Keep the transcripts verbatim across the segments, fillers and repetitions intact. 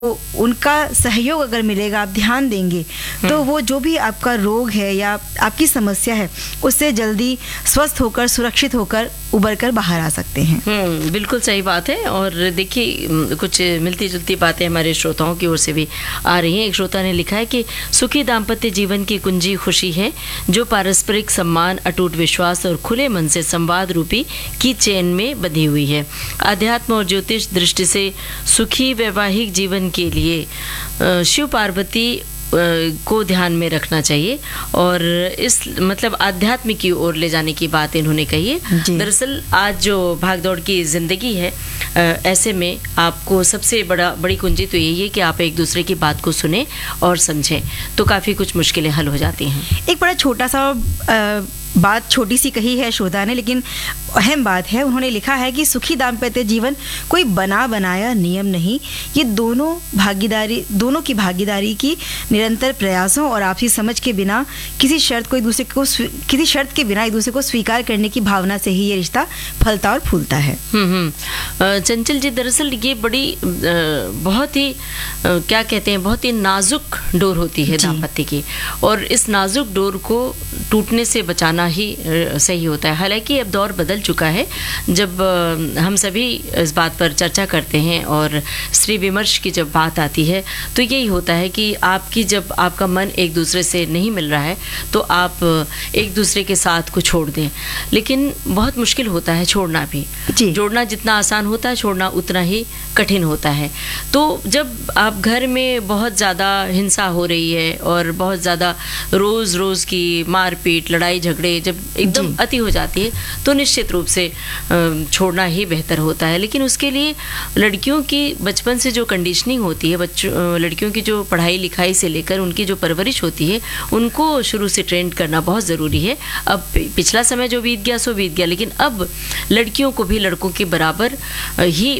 तो उनका सहयोग अगर मिलेगा, आप ध्यान देंगे, तो वो जो भी आपका रोग है या आपकी समस्या है उससे जल्दी स्वस्थ होकर, सुरक्षित होकर उबर कर बाहर आ सकते हैं। हम्म बिल्कुल सही बात है। और देखिए, कुछ मिलती जुलती बातें हमारे श्रोताओं की ओर से भी आ रही हैं। एक श्रोता ने लिखा है कि सुखी दाम्पत्य जीवन की कुंजी खुशी है, जो पारस्परिक सम्मान, अटूट विश्वास और खुले मन से संवाद रूपी की चेन में बंधी हुई है। अध्यात्म और ज्योतिष दृष्टि से सुखी वैवाहिक जीवन के लिए शिव पार्वती को ध्यान में रखना चाहिए और इस मतलब आध्यात्म की ओर ले जाने की बात इन्होंने कही है। दरअसल आज जो भागदौड़ की जिंदगी है, ऐसे में आपको सबसे बड़ा बड़ी कुंजी तो यही है कि आप एक दूसरे की बात को सुने और समझें, तो काफ़ी कुछ मुश्किलें हल हो जाती हैं। एक बड़ा छोटा सा आ, बात छोटी सी कही है श्रोता ने, लेकिन अहम बात है। उन्होंने लिखा है कि सुखी दाम्पत्य जीवन कोई बना बनाया नियम नहीं, ये दोनों भागीदारी दोनों की भागीदारी की निरंतर प्रयासों और आपसी समझ के बिना, किसी शर्त को एक दूसरे को किसी शर्त के बिना एक दूसरे को स्वीकार करने की भावना से ही ये रिश्ता फलता और फूलता है। हम्म हम्म चंचल जी, दरअसल ये बड़ी बहुत ही क्या कहते हैं बहुत ही नाजुक डोर होती है दाम्पत्य की, और इस नाजुक डोर को टूटने से बचाना ही सही होता है। हालांकि अब दौर बदल चुका है, जब हम सभी इस बात पर चर्चा करते हैं और स्त्री विमर्श की जब बात आती है, तो यही होता है कि आपकी जब आपका मन एक दूसरे से नहीं मिल रहा है तो आप एक दूसरे के साथ को छोड़ दें, लेकिन बहुत मुश्किल होता है छोड़ना भी। जोड़ना जितना आसान होता है, छोड़ना उतना ही कठिन होता है। तो जब आप घर में बहुत ज़्यादा हिंसा हो रही है और बहुत ज़्यादा रोज़ रोज़ की मारपीट, लड़ाई झगड़े जब एकदम अति हो जाती है, तो निश्चित रूप से छोड़ना ही बेहतर होता है। लेकिन उसके लिए लड़कियों की बचपन से जो कंडीशनिंग होती है, बच्चों लड़कियों की जो पढ़ाई लिखाई से लेकर उनकी जो परवरिश होती है, उनको शुरू से ट्रेन करना बहुत ज़रूरी है। अब पिछला समय जो बीत गया सो बीत गया, लेकिन अब लड़कियों को भी लड़कों के बराबर ही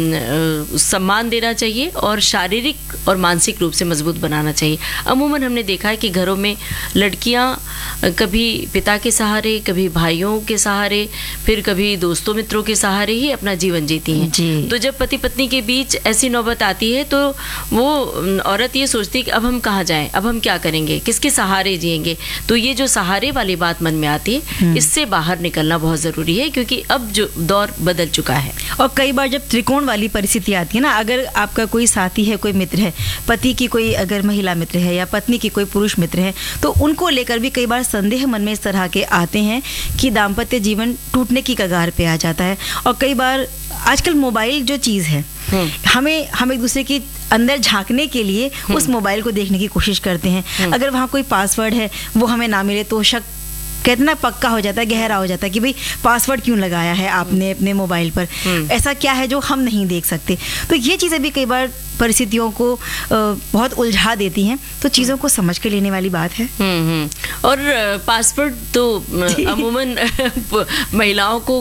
सम्मान देना चाहिए और शारीरिक और मानसिक रूप से मजबूत बनाना चाहिए। अमूमन हमने देखा है कि घरों में लड़कियां कभी पिता के सहारे, कभी भाइयों के सहारे, फिर कभी दोस्तों मित्रों के सहारे ही अपना जीवन जीती हैं। तो जब पति पत्नी के बीच ऐसी नौबत आती है तो वो औरत ये सोचती है कि अब हम कहाँ जाएं, अब हम क्या करेंगे, किसके सहारे जिएंगे। तो ये जो सहारे वाली बात मन में आती है, इससे बाहर निकलना बहुत ज़रूरी है, क्योंकि अब जो दौर बदल चुका है। और कई बार जब त्रिकोण वाली परिस्थिति आती है ना, अगर आपका कोई साथी है, कोई मित्र है, पति की कोई अगर महिला मित्र है या पत्नी की कोई पुरुष मित्र है, तो उनको लेकर भी कई बार संदेह मन में इस तरह के आते हैं कि दाम्पत्य जीवन टूटने की कगार पे आ जाता है। और कई बार आजकल मोबाइल जो चीज़ है, हमें हम एक दूसरे की अंदर झांकने के लिए उस मोबाइल को देखने की कोशिश करते हैं। अगर वहाँ कोई पासवर्ड है वो हमें ना मिले तो शक कितना पक्का हो जाता है, गहरा हो जाता है कि भाई पासवर्ड क्यों लगाया है आपने अपने मोबाइल पर, ऐसा क्या है जो हम नहीं देख सकते। तो ये चीज़ें भी कई बार परिस्थितियों को बहुत उलझा देती हैं, तो चीज़ों को समझ के लेने वाली बात है। हम्म और पासवर्ड तो अमूमन महिलाओं को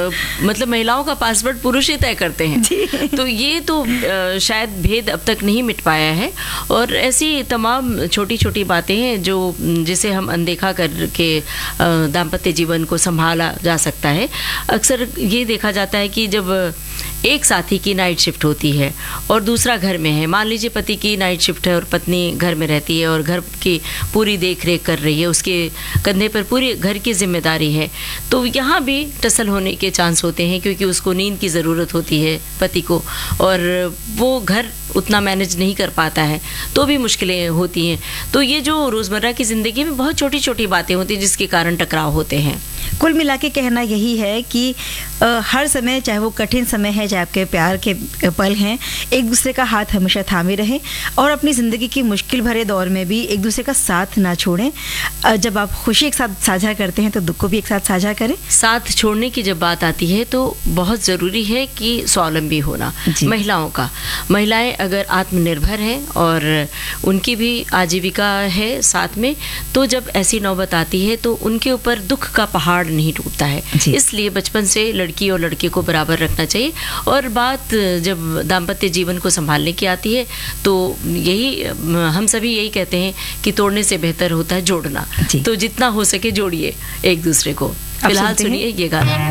मतलब महिलाओं का पासवर्ड पुरुष ही तय करते हैं, तो ये तो शायद भेद अब तक नहीं मिट पाया है। और ऐसी तमाम छोटी छोटी बातें हैं जो जिसे हम अनदेखा करके दाम्पत्य जीवन को संभाला जा सकता है। अक्सर ये देखा जाता है कि जब एक साथी की नाइट शिफ्ट होती है और दूसरा घर में है, मान लीजिए पति की नाइट शिफ्ट है और पत्नी घर में रहती है और घर की पूरी देख रेख कर रही है, उसके कंधे पर पूरी घर की जिम्मेदारी है, तो यहाँ भी टसल होने के चांस होते हैं, क्योंकि उसको नींद की ज़रूरत होती है पति को, और वो घर उतना मैनेज नहीं कर पाता है, तो भी मुश्किलें होती हैं। तो ये जो रोज़मर्रा की ज़िंदगी में बहुत छोटी छोटी बातें होती हैं जिसके कारण टकराव होते हैं। कुल मिला के कहना यही है कि आ, हर समय, चाहे वो कठिन समय है, चाहे आपके प्यार के पल हैं, एक दूसरे का हाथ हमेशा थामे रहें और अपनी ज़िंदगी की मुश्किल भरे दौर में भी एक दूसरे का साथ ना छोड़ें। जब आप खुशी एक साथ साझा करते हैं तो दुख को भी एक साथ साझा करें। साथ छोड़ने की जब बात आती है तो बहुत ज़रूरी है कि स्वावलंबी होना महिलाओं का। महिलाएं अगर आत्मनिर्भर हैं और उनकी भी आजीविका है साथ में, तो जब ऐसी नौबत आती है तो उनके ऊपर दुख का पहाड़ नहीं टूटता है। इसलिए बचपन से लड़की और लड़के को बराबर रखना चाहिए। और बात जब दाम्पत्य जीवन को संभालने की आती है तो यही हम सभी यही कहते हैं कि तोड़ने से बेहतर होता है जोड़ना। तो जितना हो सके जोड़िए एक दूसरे को। फिलहाल सुनिए ये गाना।